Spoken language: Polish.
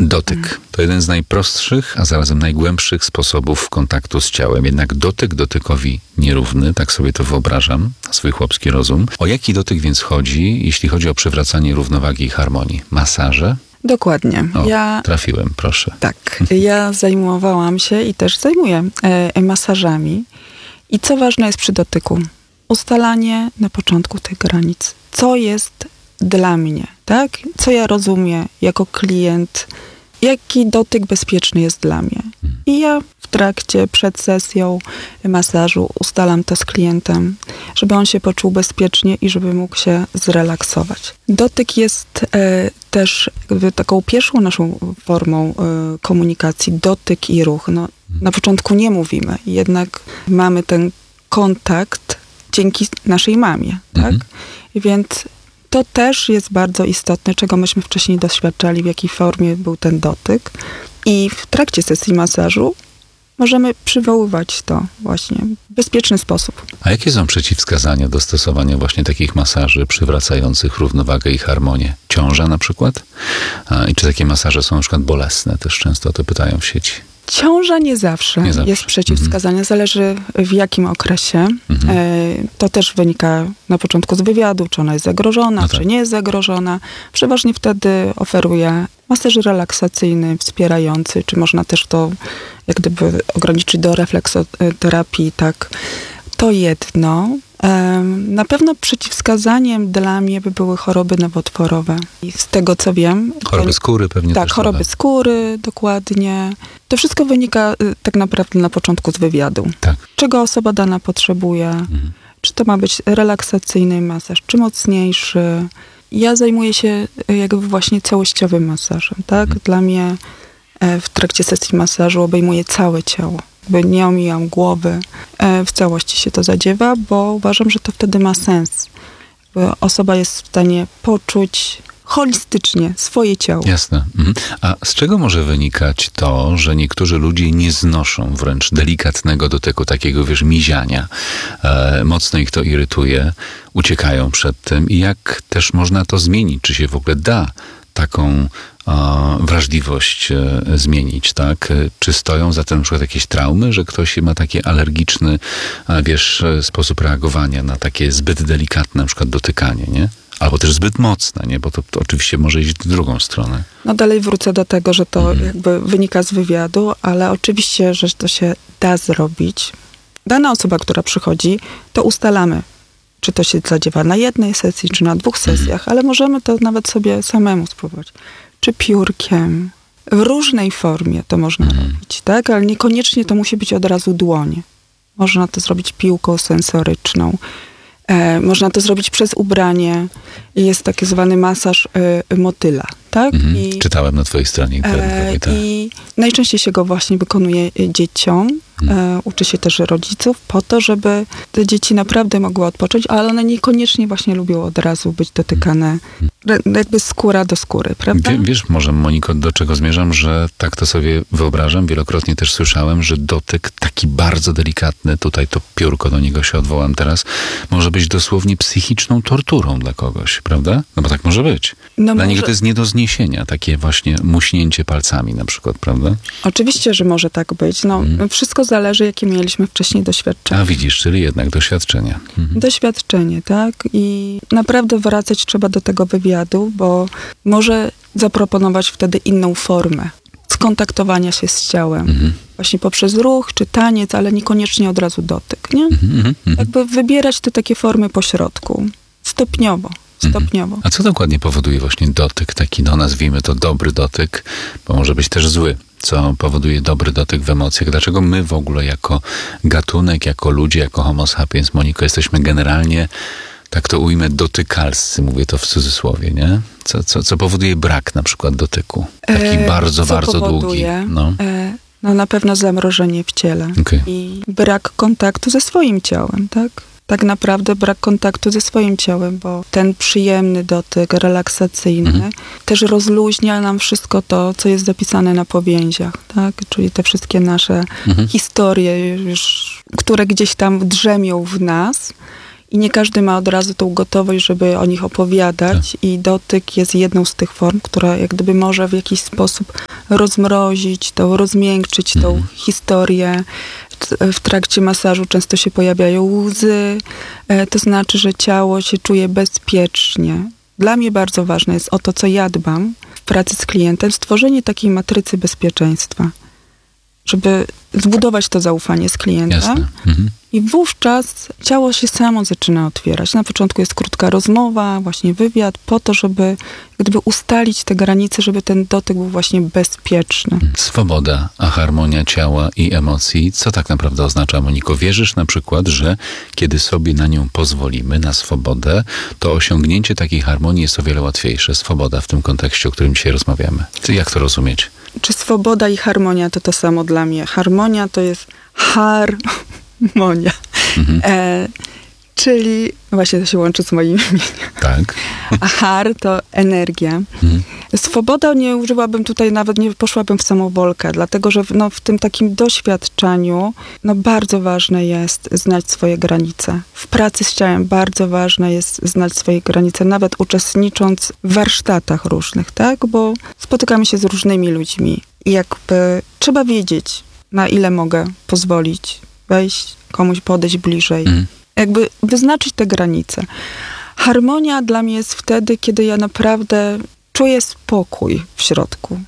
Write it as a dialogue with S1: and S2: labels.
S1: Dotyk to jeden z najprostszych, a zarazem najgłębszych sposobów kontaktu z ciałem. Jednak dotyk dotykowi nierówny, tak sobie to wyobrażam, na swój chłopski rozum. O jaki dotyk więc chodzi, jeśli chodzi o przywracanie równowagi i harmonii? Masaże?
S2: Dokładnie.
S1: Trafiłem, proszę.
S2: Tak. Ja zajmowałam się i też zajmuję masażami. I co ważne jest przy dotyku? Ustalanie na początku tych granic. Co jest dla mnie, tak? Co ja rozumiem jako klient? Jaki dotyk bezpieczny jest dla mnie? I ja w trakcie, przed sesją masażu ustalam to z klientem, żeby on się poczuł bezpiecznie i żeby mógł się zrelaksować. Dotyk jest też jakby taką pierwszą naszą formą komunikacji. Dotyk i ruch. No, na początku nie mówimy, jednak mamy ten kontakt dzięki naszej mamie, tak? Więc to też jest bardzo istotne, czego myśmy wcześniej doświadczali, w jakiej formie był ten dotyk. I w trakcie sesji masażu możemy przywoływać to właśnie w bezpieczny sposób.
S1: A jakie są przeciwwskazania do stosowania właśnie takich masaży przywracających równowagę i harmonię? Ciąża na przykład? I czy takie masaże są na przykład bolesne? Też często o to pytają w sieci.
S2: Ciąża nie zawsze jest przeciwwskazania. Zależy w jakim okresie. To też wynika na początku z wywiadu, czy ona jest zagrożona, czy nie jest zagrożona. Przeważnie wtedy oferuję masaż relaksacyjny, wspierający, czy można też to jak gdyby ograniczyć do refleksoterapii, tak. To jedno. Na pewno przeciwwskazaniem dla mnie by były choroby nowotworowe. I z tego, co wiem...
S1: Choroby skóry pewnie też.
S2: Tak, choroby skóry, dokładnie. To wszystko wynika tak naprawdę na początku z wywiadu.
S1: Tak.
S2: Czego osoba dana potrzebuje. Czy to ma być relaksacyjny masaż, czy mocniejszy. Ja zajmuję się jakby właśnie całościowym masażem, tak? Dla mnie w trakcie sesji masażu obejmuję całe ciało. Nie omijam głowy, w całości się to zadziewa, bo uważam, że to wtedy ma sens. Osoba jest w stanie poczuć holistycznie swoje ciało.
S1: Jasne. A z czego może wynikać to, że niektórzy ludzie nie znoszą wręcz delikatnego dotyku, takiego miziania? Mocno ich to irytuje, uciekają przed tym. I jak też można to zmienić? Czy się w ogóle da taką wrażliwość zmienić, tak? Czy stoją za tym na przykład jakieś traumy, że ktoś ma taki alergiczny, sposób reagowania na takie zbyt delikatne na przykład dotykanie, nie? Albo też zbyt mocne, nie? Bo to oczywiście może iść w drugą stronę.
S2: No dalej wrócę do tego, że to jakby wynika z wywiadu, ale oczywiście, że to się da zrobić. Dana osoba, która przychodzi, to ustalamy, czy to się zadziewa na jednej sesji, czy na 2 sesjach, ale możemy to nawet sobie samemu spróbować. Czy piórkiem. W różnej formie to można robić, tak? Ale niekoniecznie to musi być od razu dłoń. Można to zrobić piłką sensoryczną. Można to zrobić przez ubranie. Jest tak zwany masaż motyla, tak?
S1: Czytałem na twojej stronie internetowej. Tak.
S2: I najczęściej się go właśnie wykonuje dzieciom. Uczy się też rodziców po to, żeby te dzieci naprawdę mogły odpocząć, ale one niekoniecznie właśnie lubią od razu być dotykane jakby skóra do skóry, prawda?
S1: Wiesz może, Moniko, do czego zmierzam, że tak to sobie wyobrażam. Wielokrotnie też słyszałem, że dotyk taki bardzo delikatny, tutaj to piórko, do niego się odwołam teraz, może być dosłownie psychiczną torturą dla kogoś, prawda? No bo tak może być. Dla niego to jest nie do zniesienia, takie właśnie muśnięcie palcami na przykład, prawda?
S2: Oczywiście, że może tak być. Wszystko zależy, jakie mieliśmy wcześniej doświadczenia.
S1: A widzisz, czyli jednak doświadczenia.
S2: Doświadczenie, tak? I naprawdę wracać trzeba do tego wywiadu, bo może zaproponować wtedy inną formę skontaktowania się z ciałem. Właśnie poprzez ruch czy taniec, ale niekoniecznie od razu dotyk, nie? Jakby wybierać te takie formy pośrodku. Stopniowo.
S1: A co dokładnie powoduje właśnie dotyk, taki, nazwijmy to dobry dotyk, bo może być też zły. Co powoduje dobry dotyk w emocjach? Dlaczego my w ogóle jako gatunek, jako ludzie, jako homo sapiens, Moniko, jesteśmy generalnie, tak to ujmę, dotykalscy, mówię to w cudzysłowie, nie? Co powoduje brak na przykład dotyku? Taki bardzo długi.
S2: No na pewno zamrożenie w ciele i brak kontaktu ze swoim ciałem, tak? Tak naprawdę brak kontaktu ze swoim ciałem, bo ten przyjemny dotyk, relaksacyjny, też rozluźnia nam wszystko to, co jest zapisane na powięziach, tak? Czyli te wszystkie nasze historie już, które gdzieś tam drzemią w nas i nie każdy ma od razu tą gotowość, żeby o nich opowiadać i dotyk jest jedną z tych form, która jak gdyby może w jakiś sposób rozmrozić, rozmiękczyć tą historię. W trakcie masażu często się pojawiają łzy. To znaczy, że ciało się czuje bezpiecznie. Dla mnie bardzo ważne jest o to, co ja dbam w pracy z klientem, stworzenie takiej matrycy bezpieczeństwa, żeby zbudować to zaufanie z klienta.
S1: Jasne.
S2: I wówczas ciało się samo zaczyna otwierać. Na początku jest krótka rozmowa, właśnie wywiad, po to, żeby gdyby ustalić te granice, żeby ten dotyk był właśnie bezpieczny.
S1: Swoboda, a harmonia ciała i emocji. Co tak naprawdę oznacza, Moniko? Wierzysz na przykład, że kiedy sobie na nią pozwolimy, na swobodę, to osiągnięcie takiej harmonii jest o wiele łatwiejsze. Swoboda w tym kontekście, o którym dzisiaj rozmawiamy. Jak to rozumieć?
S2: Czy swoboda i harmonia to samo dla mnie? Harmonia to jest harmonia. Czyli właśnie to się łączy z moim imieniem.
S1: Tak.
S2: A har to energia. Swoboda nie użyłabym tutaj, nawet nie poszłabym w samowolkę, dlatego że w tym takim doświadczeniu bardzo ważne jest znać swoje granice. W pracy z ciałem bardzo ważne jest znać swoje granice, nawet uczestnicząc w warsztatach różnych, tak? Bo spotykamy się z różnymi ludźmi i jakby trzeba wiedzieć, na ile mogę pozwolić wejść, komuś podejść bliżej. Jakby wyznaczyć te granice. Harmonia dla mnie jest wtedy, kiedy ja naprawdę czuję spokój w środku.